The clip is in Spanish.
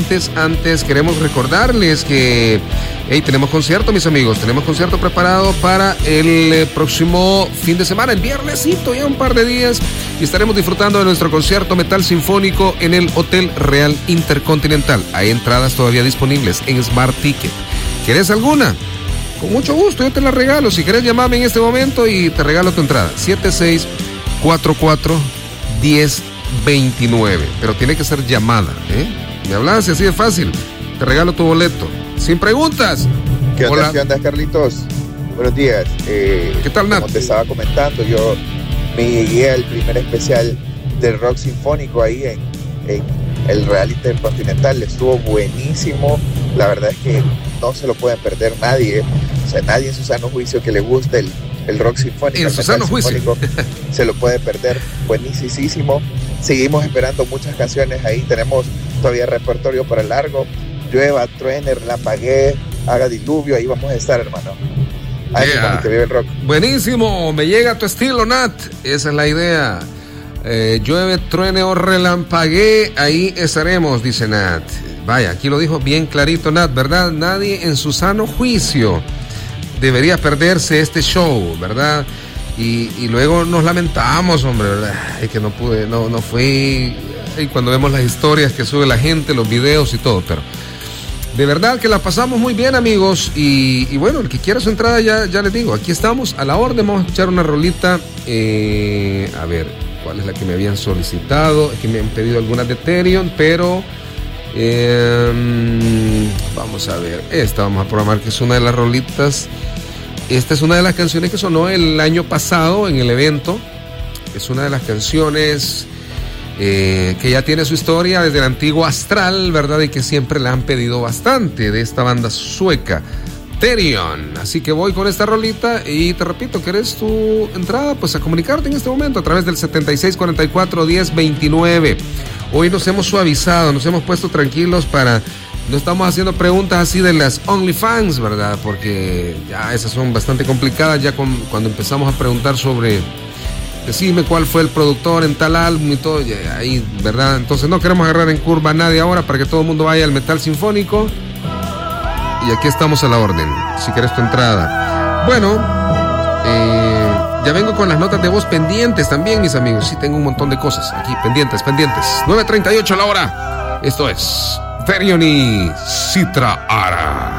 antes, queremos recordarles que tenemos concierto, mis amigos. Tenemos concierto preparado para el próximo fin de semana, el viernesito, ya un par de días. Y estaremos disfrutando de nuestro concierto metal sinfónico en el Hotel Real Intercontinental. Hay entradas todavía disponibles en Smart Ticket. ¿Quieres alguna? Con mucho gusto, yo te la regalo. Si querés, llamame en este momento y te regalo tu entrada. 7644-1029. Pero tiene que ser llamada, Me hablas así de fácil. Te regalo tu boleto. Sin preguntas. ¿Qué onda, Hola. ¿Qué onda, Carlitos? Buenos días. ¿Qué tal, Nat? Como te estaba comentando, yo me llegué al primer especial del rock sinfónico ahí en el Real Intercontinental. Estuvo buenísimo. La verdad es que no se lo puede perder nadie. O sea, nadie en su sano juicio que le guste el rock sinfónico. En su sano juicio. Se lo puede perder. Buenísimo. Seguimos esperando muchas canciones ahí. Tenemos todavía repertorio para largo. Llueva, truene, relampaguee, haga diluvio. Ahí vamos a estar, hermano. Que vive el rock. Buenísimo, me llega tu estilo, Nat. Esa es la idea. Llueve, truene o relampaguee, ahí estaremos, dice Nat. Vaya, aquí lo dijo bien clarito Nat, ¿verdad? Nadie en su sano juicio debería perderse este show, ¿verdad? Y luego nos lamentamos, hombre, ¿verdad? Ay, que no pude, no fui. Y cuando vemos las historias que sube la gente, los videos y todo, pero de verdad que la pasamos muy bien, amigos. Y bueno, el que quiera su entrada, ya les digo, aquí estamos a la orden. Vamos a escuchar una rolita. A ver, ¿cuál es la que me habían solicitado? Es que me han pedido algunas de Therion, pero vamos a ver. Esta vamos a programar, que es una de las rolitas. Esta es una de las canciones que sonó el año pasado en el evento. Es una de las canciones que ya tiene su historia desde el antiguo Astral, ¿verdad? Y que siempre la han pedido bastante, de esta banda sueca, Therion. Así que voy con esta rolita y te repito, ¿querés tu entrada? Pues a comunicarte en este momento a través del 7644-1029. Hoy nos hemos suavizado, nos hemos puesto tranquilos no estamos haciendo preguntas así de las OnlyFans, ¿verdad? Porque ya esas son bastante complicadas, ya cuando empezamos a preguntar sobre... Decime cuál fue el productor en tal álbum y todo, ahí, ¿verdad? Entonces no queremos agarrar en curva a nadie ahora para que todo el mundo vaya al metal sinfónico. Y aquí estamos a la orden, si querés tu entrada. Bueno, ya vengo con las notas de voz pendientes también, mis amigos. Sí, tengo un montón de cosas aquí, pendientes. 9:38 la hora. Esto es Therion y Citra Ara.